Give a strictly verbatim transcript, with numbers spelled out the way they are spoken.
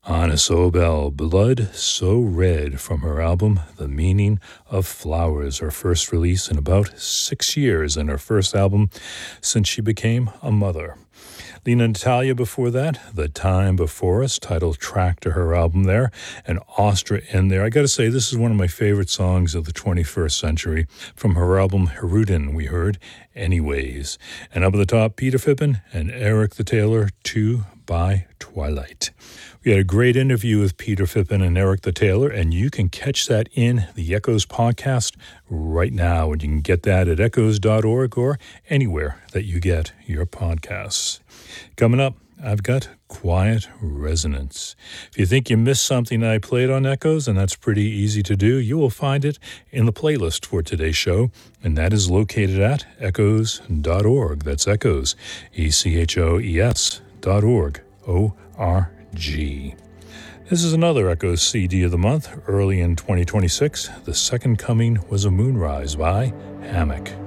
Anna Sobel, Blood So Red, from her album The Meaning of Flowers, her first release in about six years, and her first album since she became a mother. Lena Natalia before that, The Time Before Us, title track to her album there, and Ostra in there. I gotta say, this is one of my favorite songs of the twenty-first century. From her album Herudin, we heard Anyways. And up at the top, Peter Fippen and Eric the Tailor, Two by Twilight. We had a great interview with Peter Fippen and Eric the Tailor, and you can catch that in the Echoes podcast right now. And you can get that at echoes dot org or anywhere that you get your podcasts. Coming up, I've got Quiet Resonance. If you think you missed something I played on Echoes, and that's pretty easy to do, you will find it in the playlist for today's show, and that is located at echoes dot org. That's Echoes, E C H O E S dot org, O R G. This is another Echoes C D of the month, early in twenty twenty-six. The Second Coming Was a Moonrise by Hammock.